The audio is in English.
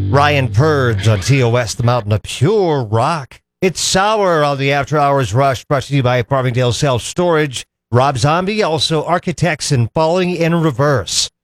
Ryan Purds on TOS, the mountain of pure rock. It's Sour on the After Hours Rush, brought to you by Farmingdale Self Storage. Rob Zombie, also Architects and Falling in Reverse.